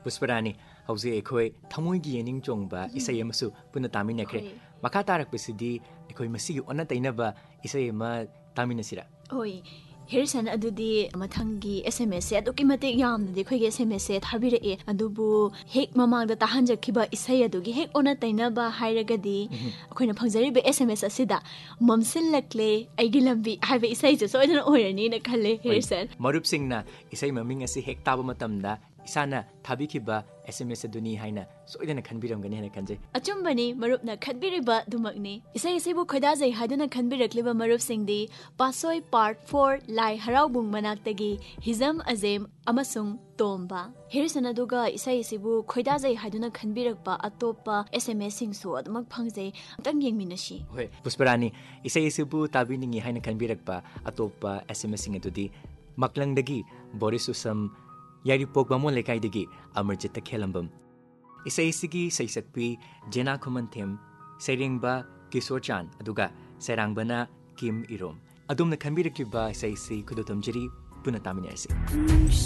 पुष्परानी हौजे एखोय थमोइगी येनिंग चोंगबा इसै अमसु पुना तामिनखरे मखा तारकपसिदी एखोय मसिगी ओना तैनबा इसै अमा तामिनसिरा होय हेरसन अदुदी मथंगी SMS से अदुकी मते यामनदि खोइगे SMS से थाबिरे ए अदुबु हेक ममांगदा ताहांजखिबा इसै अदुगी हेक ओना तैनबा हाइरगदी अखोइना फंगजरिबे SMS असिदा ममसिललक्ले आइगी लंबी हाइबे इसै जे सोइदन ओइरनी न खले हेरसन मरुप सिंगना इसै ममिंग असि हेक ताबा मतमदा इसाना थाबिखिबा SMS अदुनी हाइना सोइदन खनबिरमगनी हेना खनजे अचुंबनी मरुपना खनबिरिबा दुमकनी इसै इसैबु खैदाजै हाइदुना खनबिरक्लिबा मरुप सिंगदी पासोय पार्ट 4 लाई हराउबुंग मनाक्तगी हिजम अजेम अमसुंग तोम्बा हेरसन अदुगा इसै इसिबु खैदाजै हाइदुना खनबिरकपा अतोपा SMS सिंगसु अदमक फंगजै तंग येंगमिनशी होय पुष्परानी इसै इसिबु ताबिनिंगी हाइना खनबिरकपा अतोपा SMS सिंग अदुदी मकलंगदगी बोरिसुसम यारिपोक बामोन लेकाइदगी अमरजित खेलंबम इसै इसिगी सैसक्पी जेना खुमनथेम सेरिंगबा किशोर चान अदुगा सेरांगबना किम इरोम अदुमना खनबिरक्लिबा इसै इसि खुदुतमजरी पुना तामिनरसी